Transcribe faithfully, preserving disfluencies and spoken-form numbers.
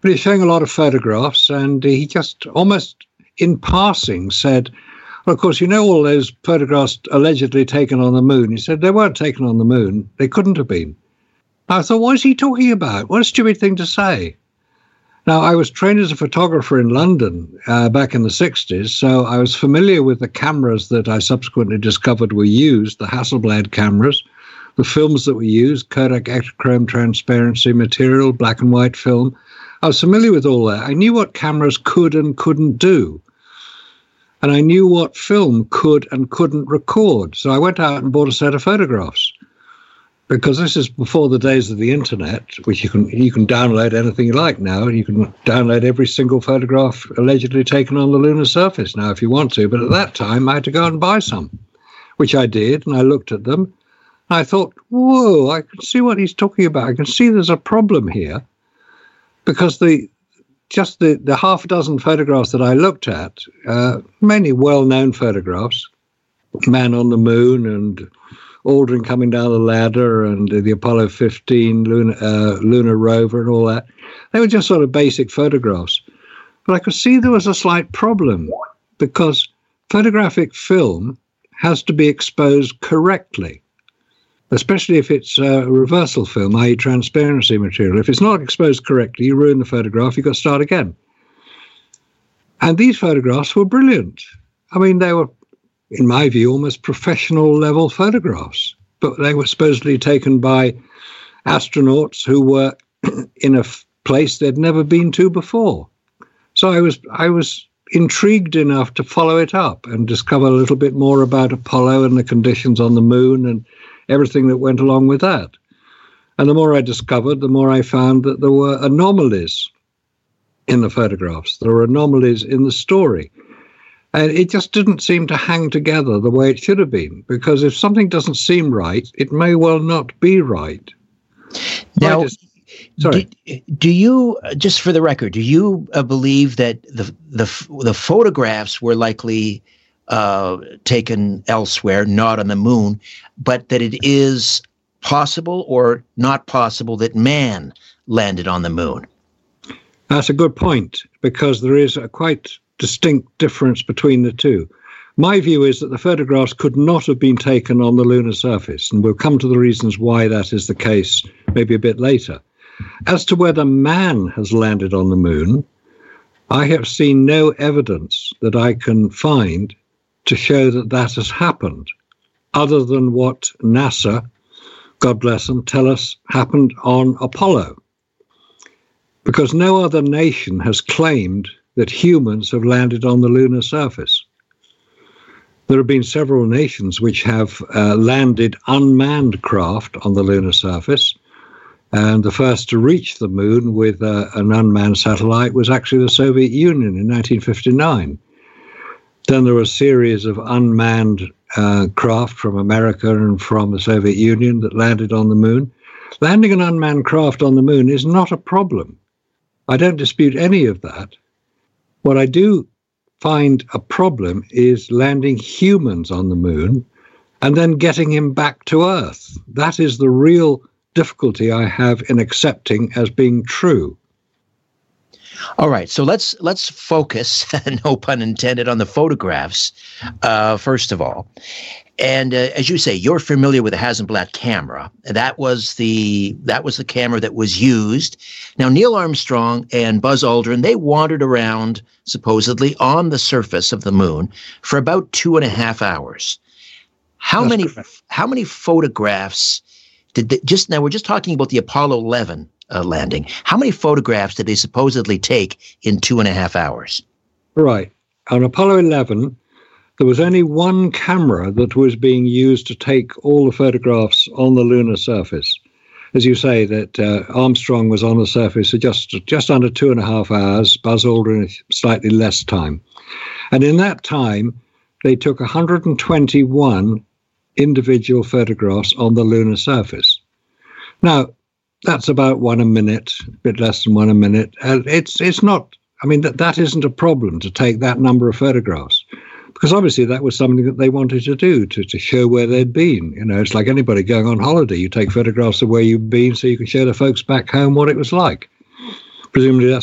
But he's showing a lot of photographs, and he just almost in passing said, well, of course, you know all those photographs allegedly taken on the moon. He said they weren't taken on the moon. They couldn't have been. I thought, what is he talking about? What a stupid thing to say. Now, I was trained as a photographer in London uh, back in the sixties, so I was familiar with the cameras that I subsequently discovered were used, the Hasselblad cameras, the films that were used, Kodak Ektachrome transparency material, black and white film. I was familiar with all that. I knew what cameras could and couldn't do. And I knew what film could and couldn't record. So I went out and bought a set of photographs. Because this is before the days of the internet, which you can you can download anything you like now. You can download every single photograph allegedly taken on the lunar surface now if you want to. But at that time, I had to go and buy some, which I did. And I looked at them. And I thought, whoa, I can see what he's talking about. I can see there's a problem here. Because the just the, the half a dozen photographs that I looked at, uh, many well-known photographs, Man on the Moon and Aldrin coming down the ladder and the Apollo fifteen lunar, uh, lunar rover and all that. They were just sort of basic photographs. But I could see there was a slight problem because photographic film has to be exposed correctly, especially if it's a reversal film, that is transparency material. If it's not exposed correctly, you ruin the photograph, you've got to start again. And these photographs were brilliant. I mean, they were, in my view, almost professional level photographs, but they were supposedly taken by astronauts who were in a f- place they'd never been to before. So I was I was intrigued enough to follow it up and discover a little bit more about Apollo and the conditions on the moon and everything that went along with that. And the more I discovered, the more I found that there were anomalies in the photographs. There were anomalies in the story. And it just didn't seem to hang together the way it should have been, because if something doesn't seem right, it may well not be right. Now, just, sorry. Do, do you, just for the record, do you uh, believe that the the the photographs were likely uh, taken elsewhere, not on the moon, but that it is possible or not possible that man landed on the moon? That's a good point, because there is a quite distinct difference between the two. My view is that the photographs could not have been taken on the lunar surface, and we'll come to the reasons why that is the case maybe a bit later. As to whether man has landed on the moon, I have seen no evidence that I can find to show that that has happened, other than what NASA, God bless them, tell us happened on Apollo. Because no other nation has claimed that humans have landed on the lunar surface. There have been several nations which have uh, landed unmanned craft on the lunar surface, and the first to reach the moon with uh, an unmanned satellite was actually the Soviet Union in nineteen fifty-nine. Then there were a series of unmanned uh, craft from America and from the Soviet Union that landed on the moon. Landing an unmanned craft on the moon is not a problem. I don't dispute any of that. What I do find a problem is landing humans on the moon and then getting him back to Earth. That is the real difficulty I have in accepting as being true. All right, so let's let's focus, no pun intended, on the photographs, uh, first of all. And uh, as you say, you're familiar with the Hasselblad camera. That was the that was the camera that was used. Now, Neil Armstrong and Buzz Aldrin, they wandered around supposedly on the surface of the moon for about two and a half hours. How That's many correct. How many photographs did they, just now? We're just talking about the Apollo eleven uh, landing. How many photographs did they supposedly take in two and a half hours? Right. On Apollo eleven, there was only one camera that was being used to take all the photographs on the lunar surface. As you say, that uh, Armstrong was on the surface for just, just under two and a half hours, Buzz Aldrin slightly less time. And in that time, they took one hundred twenty-one individual photographs on the lunar surface. Now, that's about one a minute, a bit less than one a minute. And it's, it's not, I mean, that, that isn't a problem to take that number of photographs. Because obviously that was something that they wanted to do, to, to show where they'd been. You know, it's like anybody going on holiday. You take photographs of where you've been so you can show the folks back home what it was like. Presumably that's